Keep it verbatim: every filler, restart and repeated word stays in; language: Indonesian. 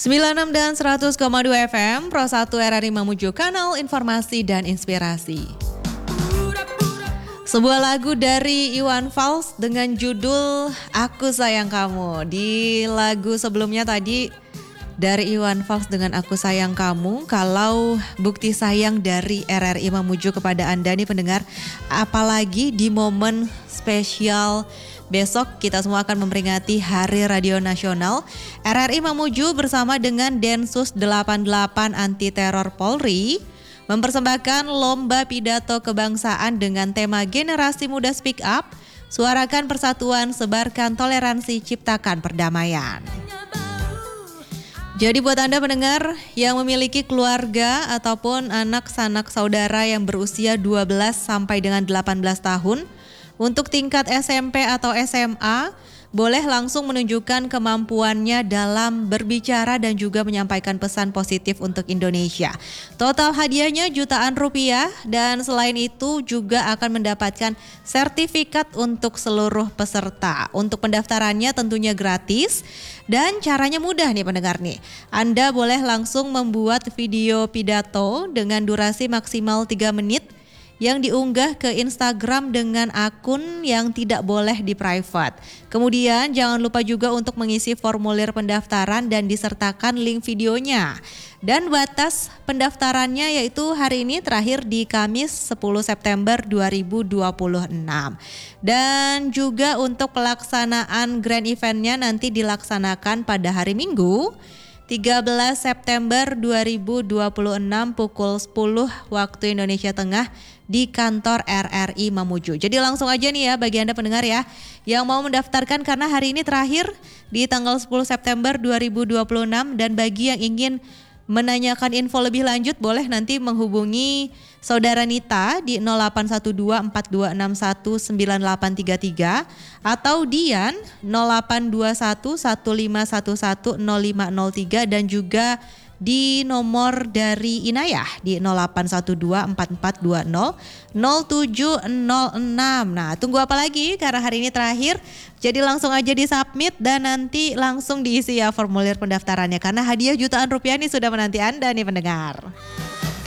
sembilan puluh enam dan seratus koma dua F M, Pro satu R R I Mamuju, kanal informasi dan inspirasi. Sebuah lagu dari Iwan Fals dengan judul Aku Sayang Kamu. Di lagu sebelumnya tadi dari Iwan Fals dengan Aku Sayang Kamu. Kalau bukti sayang dari R R I Mamuju kepada Anda nih pendengar, apalagi di momen spesial besok kita semua akan memperingati Hari Radio Nasional. R R I Mamuju bersama dengan Densus delapan puluh delapan Anti Teror Polri mempersembahkan lomba pidato kebangsaan dengan tema Generasi Muda Speak Up, suarakan persatuan, sebarkan toleransi, ciptakan perdamaian. Jadi buat Anda pendengar yang memiliki keluarga ataupun anak sanak saudara yang berusia dua belas sampai dengan delapan belas tahun, untuk tingkat S M P atau S M A, boleh langsung menunjukkan kemampuannya dalam berbicara dan juga menyampaikan pesan positif untuk Indonesia. Total hadiahnya jutaan rupiah dan selain itu juga akan mendapatkan sertifikat untuk seluruh peserta. Untuk pendaftarannya tentunya gratis dan caranya mudah nih pendengar nih. Anda boleh langsung membuat video pidato dengan durasi maksimal tiga menit yang diunggah ke Instagram dengan akun yang tidak boleh di private. Kemudian jangan lupa juga untuk mengisi formulir pendaftaran dan disertakan link videonya. Dan batas pendaftarannya yaitu hari ini terakhir di Kamis sepuluh September dua ribu dua puluh enam. Dan juga untuk pelaksanaan grand eventnya nanti dilaksanakan pada hari Minggu tiga belas September dua ribu dua puluh enam pukul sepuluh waktu Indonesia Tengah di kantor R R I Mamuju. Jadi langsung aja nih ya bagi Anda pendengar ya yang mau mendaftarkan karena hari ini terakhir di tanggal sepuluh September dua ribu dua puluh enam, dan bagi yang ingin menanyakan info lebih lanjut boleh nanti menghubungi Saudara Nita di nol delapan satu dua empat dua enam satu sembilan delapan tiga tiga atau Dian nol delapan dua satu satu lima satu satu nol lima nol tiga dan juga di nomor dari Inayah di nol delapan satu dua empat empat dua nol nol tujuh nol enam. Nah, tunggu apa lagi karena hari ini terakhir. Jadi langsung aja di-submit dan nanti langsung diisi ya formulir pendaftarannya karena hadiah jutaan rupiah ini sudah menanti Anda nih pendengar.